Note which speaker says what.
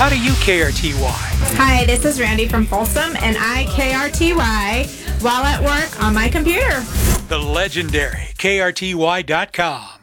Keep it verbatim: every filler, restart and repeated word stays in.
Speaker 1: How do you K R T Y?
Speaker 2: Hi, this is Randy from Folsom, and I K R T Y while at work on my computer.
Speaker 1: The legendary K R T Y dot com.